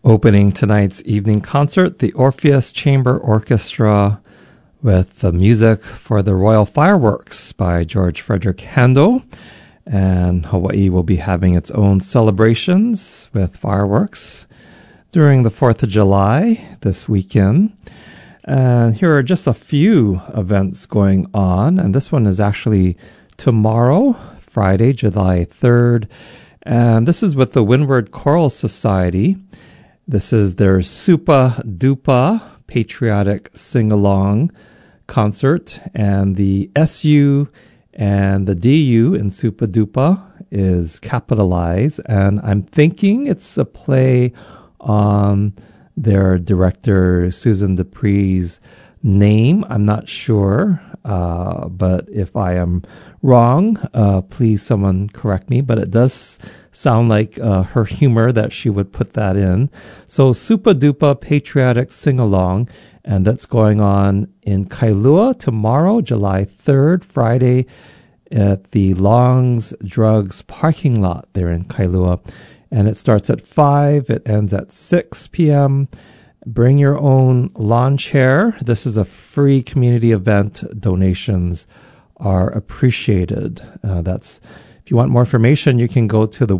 Opening tonight's evening concert, the Orpheus Chamber Orchestra with the music for the Royal Fireworks by George Frederick Handel. And Hawaii will be having its own celebrations with fireworks during the 4th of July this weekend. And here are just a few events going on. And this one is actually tomorrow, Friday, July 3rd. And this is with the Windward Choral Society. This is their Supa Dupa Patriotic Sing-Along concert, and the SU and the DU in Supa Dupa is capitalized, and I'm thinking it's a play on their director Susan Dupree's name. I'm not sure, but if I am wrong, please someone correct me, but it does sound like her humor that she would put that in. So Supa Dupa Patriotic Sing-Along, and that's going on in Kailua tomorrow, July 3rd, Friday, at the Long's Drugs parking lot there in Kailua. And it starts at 5, it ends at 6 p.m. Bring your own lawn chair. This is a free community event. Donations are appreciated. If you want more information, you can go to the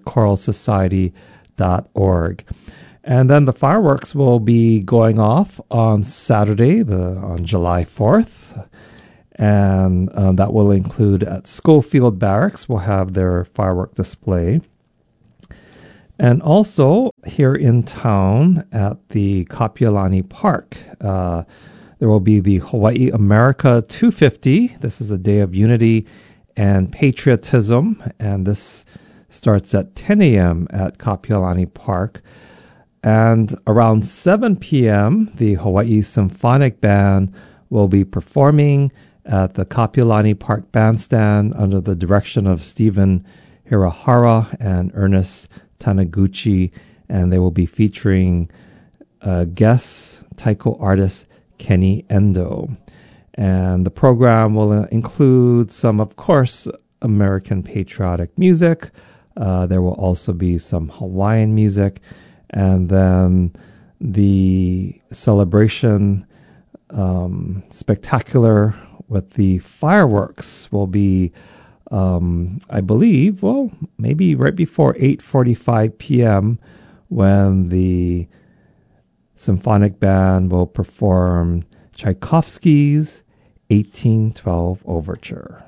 windwardchoralsociety.org. And then the fireworks will be going off on Saturday, on July 4th. And that will include at Schofield Barracks, we'll have their firework display. And also here in town at the Kapiolani Park, there will be the Hawaii America 250. This is a day of unity and patriotism, and this starts at 10 a.m. at Kapiolani Park. And around 7 p.m., the Hawaii Symphonic Band will be performing at the Kapiolani Park Bandstand under the direction of Stephen Hirahara and Ernest Taniguchi, and they will be featuring guest taiko artist Kenny Endo. And the program will include some, of course, American patriotic music. There will also be some Hawaiian music. And then the celebration spectacular with the fireworks will be, I believe, maybe right before 8:45 p.m. when the symphonic band will perform Tchaikovsky's 1812 Overture.